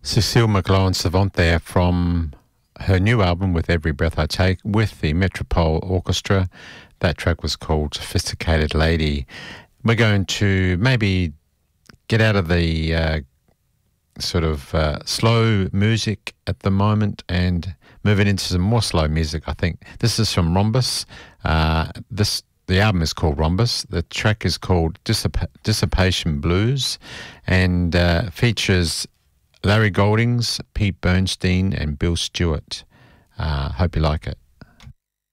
Cecile McLowan-Savant there from her new album With Every Breath I Take with the Metropole Orchestra. That track was called Sophisticated Lady. We're going to maybe get out of the slow music at the moment and moving into some more slow music, I think. This is from Rhombus. The album is called Rhombus. The track is called Dissipation Blues and features Larry Goldings, Pete Bernstein and Bill Stewart. Hope you like it.